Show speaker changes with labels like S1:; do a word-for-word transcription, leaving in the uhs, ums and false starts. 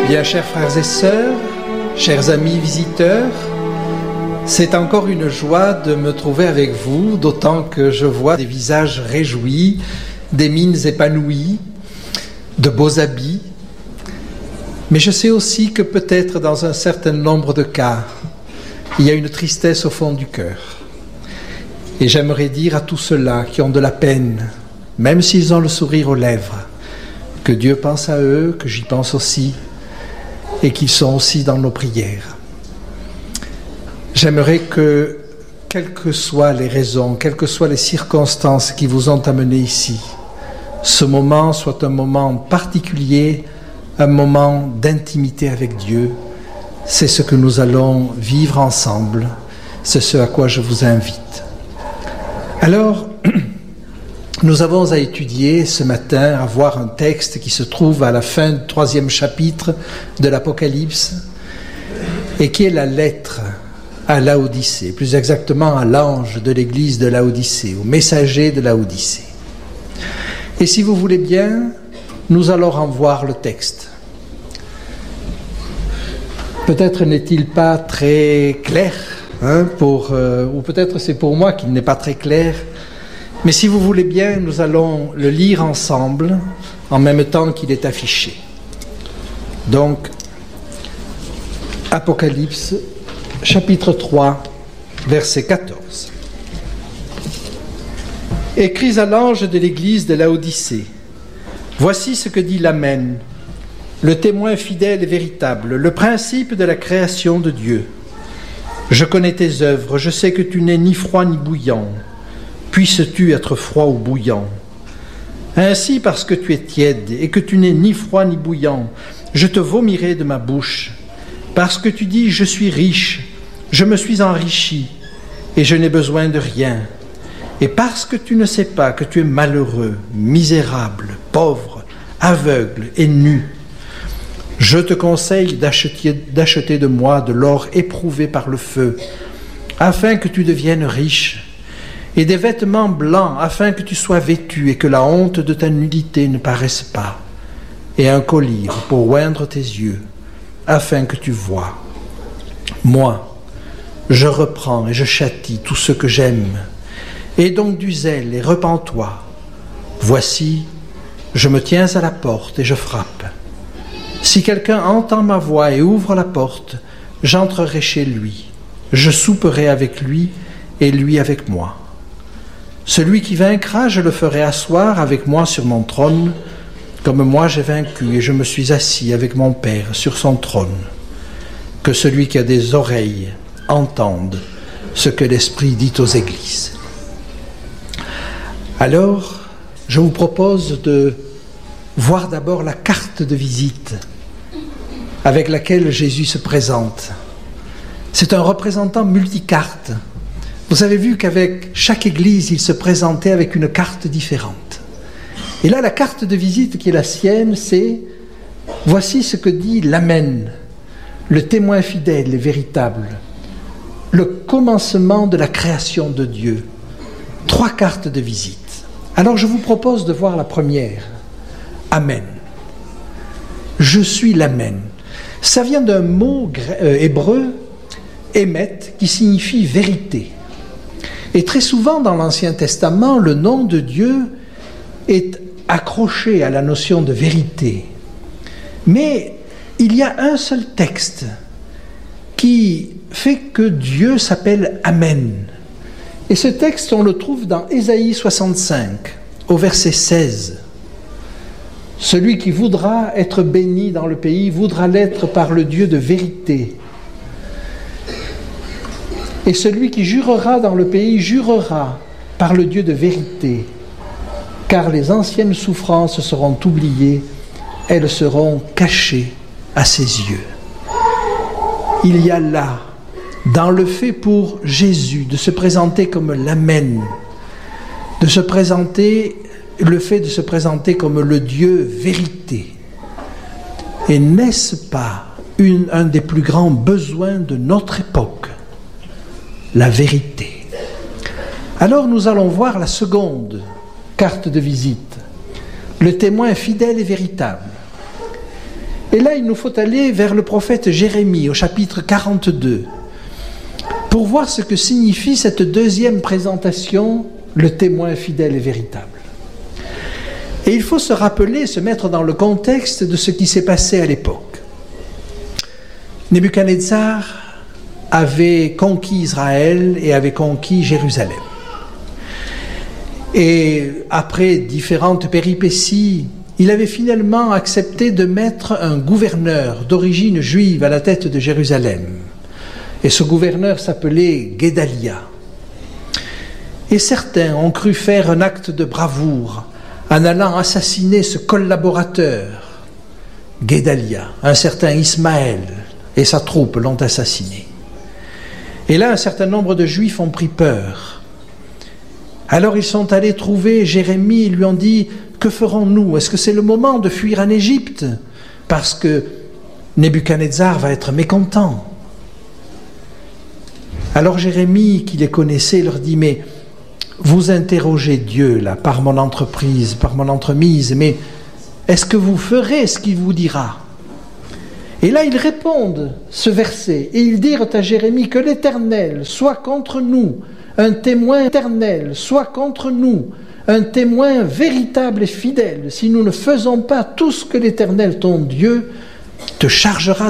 S1: Bien, chers frères et sœurs, chers amis visiteurs, c'est encore une joie de me trouver avec vous, d'autant que je vois des visages réjouis, des mines épanouies, de beaux habits. Mais je sais aussi que peut-être dans un certain nombre de cas, il y a une tristesse au fond du cœur. Et j'aimerais dire à tous ceux-là qui ont de la peine, même s'ils ont le sourire aux lèvres, que Dieu pense à eux, que j'y pense aussi, et qu'ils sont aussi dans nos prières. J'aimerais que, quelles que soient les raisons, quelles que soient les circonstances qui vous ont amené ici, ce moment soit un moment particulier, un moment d'intimité avec Dieu. C'est ce que nous allons vivre ensemble, c'est ce à quoi je vous invite. Alors, nous avons à étudier ce matin, à voir un texte qui se trouve à la fin du troisième chapitre de l'Apocalypse et qui est la lettre à Laodicée, plus exactement à l'ange de l'église de Laodicée, au messager de Laodicée. Et si vous voulez bien, nous allons en voir le texte. Peut-être n'est-il pas très clair, hein, pour, euh, ou peut-être c'est pour moi qu'il n'est pas très clair. Mais si vous voulez bien, nous allons le lire ensemble, en même temps qu'il est affiché. Donc, Apocalypse, chapitre trois, verset quatorze. Écris à l'ange de l'église de Laodicée. Voici ce que dit l'Amen, le témoin fidèle et véritable, le principe de la création de Dieu. Je connais tes œuvres, je sais que tu n'es ni froid ni bouillant. Puisses-tu être froid ou bouillant? Ainsi, parce que tu es tiède et que tu n'es ni froid ni bouillant, je te vomirai de ma bouche. Parce que tu dis, je suis riche, je me suis enrichi, et je n'ai besoin de rien. Et parce que tu ne sais pas que tu es malheureux, misérable, pauvre, aveugle et nu, je te conseille d'acheter, d'acheter de moi de l'or éprouvé par le feu, afin que tu deviennes riche, et des vêtements blancs, afin que tu sois vêtu et que la honte de ta nudité ne paraisse pas, et un collier pour oindre tes yeux, afin que tu vois. Moi, je reprends et je châtie tout ce que j'aime. Aie donc du zèle et repens-toi. Voici, je me tiens à la porte et je frappe. Si quelqu'un entend ma voix et ouvre la porte, j'entrerai chez lui. Je souperai avec lui et lui avec moi. Celui qui vaincra, je le ferai asseoir avec moi sur mon trône, comme moi j'ai vaincu et je me suis assis avec mon Père sur son trône. Que celui qui a des oreilles entende ce que l'Esprit dit aux églises. Alors, je vous propose de voir d'abord la carte de visite avec laquelle Jésus se présente. C'est un représentant multicarte. Vous avez vu qu'avec chaque église, il se présentait avec une carte différente. Et là, la carte de visite qui est la sienne, c'est « Voici ce que dit l'Amen, le témoin fidèle et véritable, le commencement de la création de Dieu. » Trois cartes de visite. Alors, je vous propose de voir la première. Amen. Je suis l'Amen. Ça vient d'un mot euh, hébreu, émet, qui signifie vérité. Et très souvent dans l'Ancien Testament, le nom de Dieu est accroché à la notion de vérité. Mais il y a un seul texte qui fait que Dieu s'appelle Amen. Et ce texte, on le trouve dans Ésaïe soixante-cinq, au verset seize. Celui qui voudra être béni dans le pays voudra l'être par le Dieu de vérité. Et celui qui jurera dans le pays jurera par le Dieu de vérité, car les anciennes souffrances seront oubliées, elles seront cachées à ses yeux. Il y a là, dans le fait pour Jésus de se présenter comme l'Amen, de se présenter, le fait de se présenter comme le Dieu vérité. Et n'est-ce pas une, un des plus grands besoins de notre époque? La vérité. Alors nous allons voir la seconde carte de visite, le témoin fidèle et véritable. Et là, il nous faut aller vers le prophète Jérémie, au chapitre quarante-deux, pour voir ce que signifie cette deuxième présentation, le témoin fidèle et véritable. Et il faut se rappeler, se mettre dans le contexte de ce qui s'est passé à l'époque. Nebuchadnezzar avait conquis Israël et avait conquis Jérusalem. Et après différentes péripéties, il avait finalement accepté de mettre un gouverneur d'origine juive à la tête de Jérusalem. Et ce gouverneur s'appelait Guédalia. Et certains ont cru faire un acte de bravoure en allant assassiner ce collaborateur, Guédalia. Un certain Ismaël et sa troupe l'ont assassiné. Et là, un certain nombre de Juifs ont pris peur. Alors ils sont allés trouver Jérémie et lui ont dit « Que ferons-nous? Est-ce que c'est le moment de fuir en Égypte? Parce que Nebuchadnezzar va être mécontent. » Alors Jérémie, qui les connaissait, leur dit « Mais vous interrogez Dieu là, par mon entreprise, par mon entremise, mais est-ce que vous ferez ce qu'il vous dira ?» Et là, ils répondent ce verset, et ils dirent à Jérémie que l'Éternel soit contre nous, un témoin éternel, soit contre nous, un témoin véritable et fidèle. Si nous ne faisons pas tout ce que l'Éternel, ton Dieu, te chargera